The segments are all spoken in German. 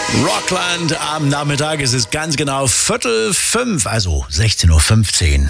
Rockland am Nachmittag, es ist ganz genau 4:45, also 16:15 Uhr.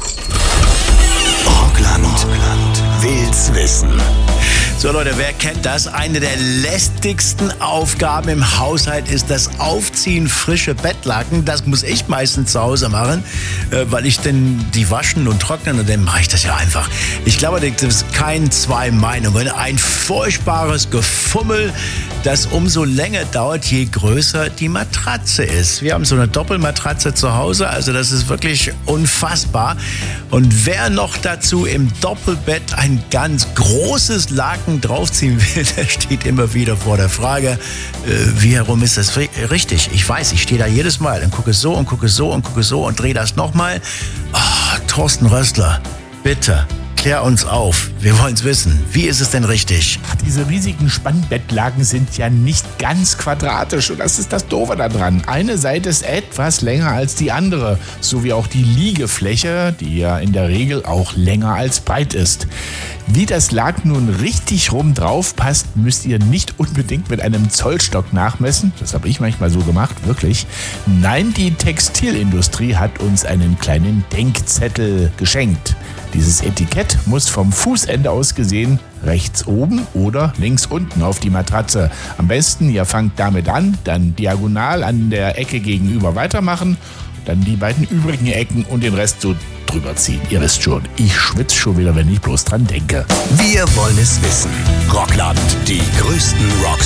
Rockland will's wissen. So Leute, wer kennt das? Eine der lästigsten Aufgaben im Haushalt ist das Aufziehen frischer Bettlaken. Das muss ich meistens zu Hause machen, weil ich denn die waschen und trocknen und dann mache ich das ja einfach. Ich glaube, das ist kein zwei Meinungen. Ein furchtbares Gefummel, das umso länger dauert, je größer die Matratze ist. Wir haben so eine Doppelmatratze zu Hause, also das ist wirklich unfassbar. Und wer noch dazu im Doppelbett ein ganz großes Laken draufziehen will, der steht immer wieder vor der Frage, wie herum ist das richtig? Ich weiß, ich stehe da jedes Mal und gucke so und gucke so und gucke so und drehe das nochmal. Thorsten Rössler, bitte. Klär uns auf. Wir wollen es wissen. Wie ist es denn richtig? Diese riesigen Spannbettlaken sind ja nicht ganz quadratisch und das ist das Doofe daran. Eine Seite ist etwas länger als die andere, so wie auch die Liegefläche, die ja in der Regel auch länger als breit ist. Wie das Laken nun richtig rum drauf passt, müsst ihr nicht unbedingt mit einem Zollstock nachmessen. Das habe ich manchmal so gemacht, wirklich. Nein, die Textilindustrie hat uns einen kleinen Denkzettel geschenkt. Dieses Etikett muss vom Fußende aus gesehen rechts oben oder links unten auf die Matratze. Am besten, ihr fangt damit an, dann diagonal an der Ecke gegenüber weitermachen, dann die beiden übrigen Ecken und den Rest so drüber ziehen. Ihr wisst schon, ich schwitze schon wieder, wenn ich bloß dran denke. Wir wollen es wissen. Rockland, die größten Rock